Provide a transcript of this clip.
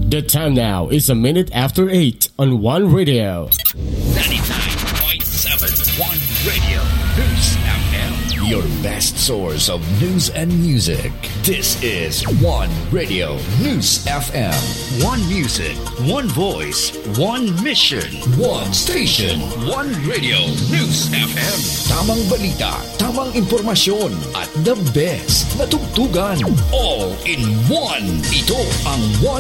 The time now is a minute after 8 on One Radio. 99.7 One Radio News FM. Your best source of news and music. This is One Radio News FM. One music, one voice, one mission, one station. One Radio News FM. Tamang balita, tamang impormasyon, at the best na tugtugan. All in one. Ito ang One